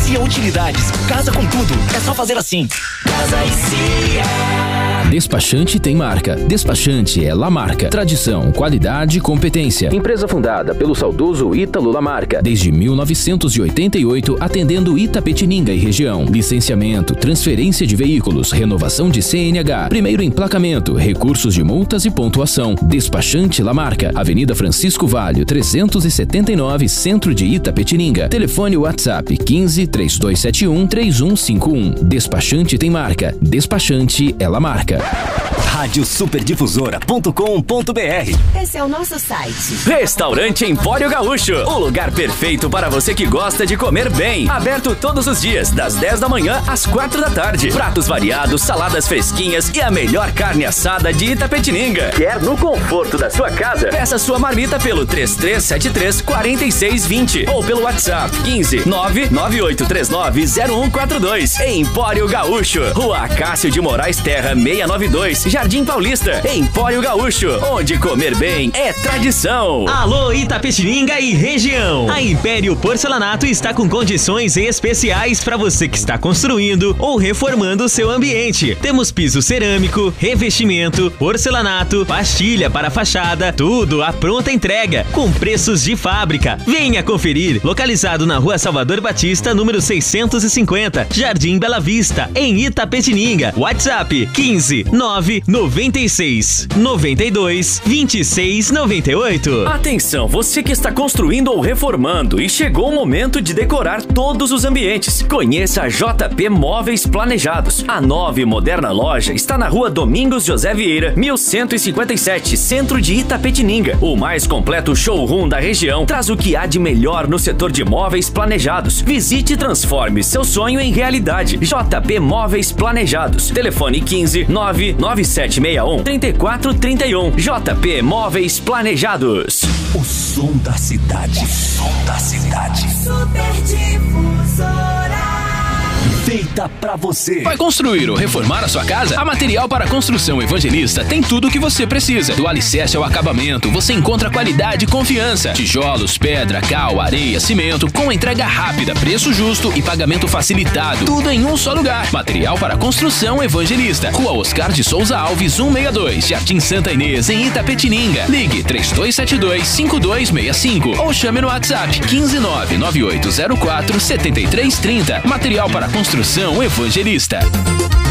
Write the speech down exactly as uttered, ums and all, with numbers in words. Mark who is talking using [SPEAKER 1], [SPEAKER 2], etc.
[SPEAKER 1] Cia Utilidades. Casa com tudo. É só fazer assim. Casa e Cia.
[SPEAKER 2] Despachante tem marca. Despachante é Lamarca. Tradição, qualidade e competência. Empresa fundada pelo saudoso Ítalo Lamarca. Desde mil novecentos e oitenta e oito, atendendo Itapetininga e região. Licenciamento, transferência de veículos, renovação de C N H, primeiro emplacamento, recursos de multas e pontuação. Despachante Lamarca. Avenida Francisco Valho, trezentos e setenta e nove, Centro de Itapetininga. Telefone WhatsApp quinze, três dois sete um, três um cinco um. Despachante tem marca. Despachante é Lamarca.
[SPEAKER 3] rádio superdifusora ponto com ponto br.
[SPEAKER 4] Esse é o nosso site.
[SPEAKER 5] Restaurante Empório Gaúcho, o lugar perfeito para você que gosta de comer bem. Aberto todos os dias, das dez da manhã às quatro da tarde. Pratos variados, saladas fresquinhas e a melhor carne assada de Itapetininga. Quer no conforto da sua casa? Peça sua marmita pelo três três sete três, quatro seis dois zero ou pelo WhatsApp quinze, nove nove oito três nove, zero um quatro dois. Empório Gaúcho, Rua Cássio de Moraes Terra seiscentos e noventa e dois, Jardim Paulista. Empório Gaúcho, onde comer bem é tradição.
[SPEAKER 6] Alô Itapetininga e região. A Império Porcelanato está com condições especiais para você que está construindo ou reformando o seu ambiente. Temos piso cerâmico, revestimento, porcelanato, pastilha para fachada, tudo à pronta entrega, com preços de fábrica. Venha conferir. Localizado na Rua Salvador Batista, número seiscentos e cinquenta, Jardim Bela Vista, em Itapetininga. WhatsApp quinze, nove noventa e seis, noventa e dois, vinte e seis noventa e oito.
[SPEAKER 5] Atenção, você que está construindo ou reformando e chegou o momento de decorar todos os ambientes. Conheça a J P Móveis Planejados. A nova e moderna loja está na Rua Domingos José Vieira, mil cento e cinquenta e sete, Centro de Itapetininga. O mais completo showroom da região traz o que há de melhor no setor de móveis planejados. Visite e transforme seu sonho em realidade. J P Móveis Planejados. Telefone quinze, nove nove sete seis um, três quatro três um. J P Móveis Planejados.
[SPEAKER 3] O som da cidade. O som da cidade.
[SPEAKER 4] Superdifusora.
[SPEAKER 3] Feita pra você.
[SPEAKER 2] Vai construir ou reformar a sua casa? A Material para Construção Evangelista tem tudo o que você precisa. Do alicerce ao acabamento, você encontra qualidade e confiança. Tijolos, pedra, cal, areia, cimento, com entrega rápida, preço justo e pagamento facilitado. Tudo em um só lugar. Material para Construção Evangelista. Rua Oscar de Souza Alves, cento e sessenta e dois, Jardim Santa Inês, em Itapetininga. Ligue três dois sete dois, cinco dois seis cinco ou chame no WhatsApp quinze, nove nove oito zero quatro, sete três três zero. Material para Construção Evangelista.